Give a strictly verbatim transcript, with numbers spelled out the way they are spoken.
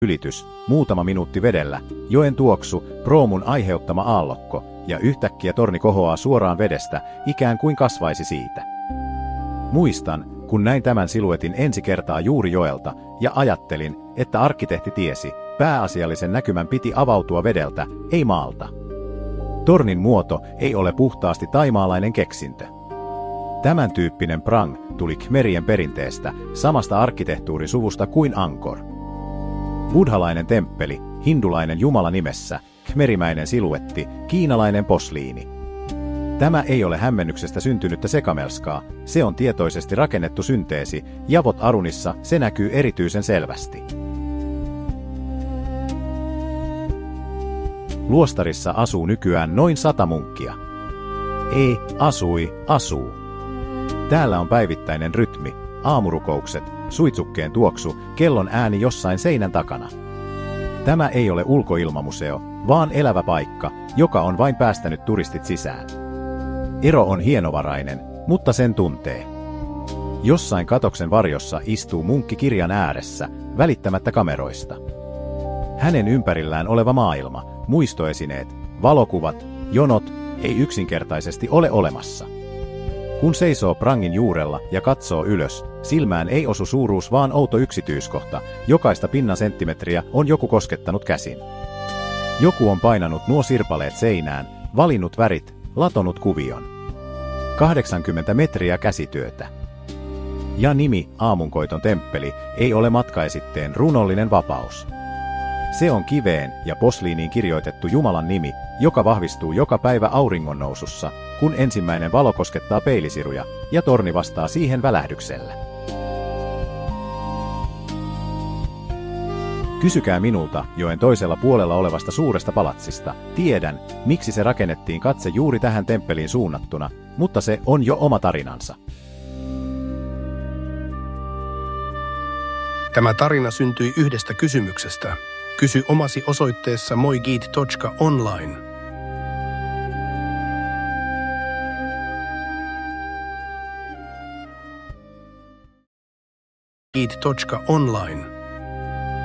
ylitys, muutama minuutti vedellä, joen tuoksu, proomun aiheuttama aallokko, ja yhtäkkiä torni kohoaa suoraan vedestä, ikään kuin kasvaisi siitä. Muistan, kun näin tämän siluetin ensi kertaa juuri joelta, ja ajattelin, että arkkitehti tiesi, pääasiallisen näkymän piti avautua vedeltä, ei maalta. Tornin muoto ei ole puhtaasti taimaalainen keksintö. Tämän tyyppinen prang tuli khmerien perinteestä, samasta arkkitehtuurisuvusta kuin Angkor. Buddhalainen temppeli, hindulainen jumala nimessä, khmerimäinen siluetti, kiinalainen posliini. Tämä ei ole hämmennyksestä syntynyttä sekamelskaa, se on tietoisesti rakennettu synteesi, Javot Arunissa se näkyy erityisen selvästi. Luostarissa asuu nykyään noin sata munkkia. Ei, asui, asuu. Täällä on päivittäinen rytmi, aamurukoukset, suitsukkeen tuoksu, kellon ääni jossain seinän takana. Tämä ei ole ulkoilmamuseo, vaan elävä paikka, joka on vain päästänyt turistit sisään. Ero on hienovarainen, mutta sen tuntee. Jossain katoksen varjossa istuu munkki kirjan ääressä, välittämättä kameroista. Hänen ympärillään oleva maailma, muistoesineet, valokuvat, jonot, ei yksinkertaisesti ole olemassa. Kun seisoo prangin juurella ja katsoo ylös, silmään ei osu suuruus vaan outo yksityiskohta, jokaista pinnan senttimetriä on joku koskettanut käsin. Joku on painanut nuo sirpaleet seinään, valinnut värit, latonut kuvion. kahdeksankymmentä metriä käsityötä. Ja nimi, Aamunkoiton temppeli, ei ole matkaesitteen runollinen vapaus. Se on kiveen ja posliiniin kirjoitettu Jumalan nimi, joka vahvistuu joka päivä auringonnousussa, kun ensimmäinen valo koskettaa peilisiruja, ja torni vastaa siihen välähdyksellä. Kysykää minulta joen toisella puolella olevasta suuresta palatsista. Tiedän, miksi se rakennettiin katse juuri tähän temppeliin suunnattuna, mutta se on jo oma tarinansa. Tämä tarina syntyi yhdestä kysymyksestä. Kysy omasi osoitteessa moigit piste online. moigit piste online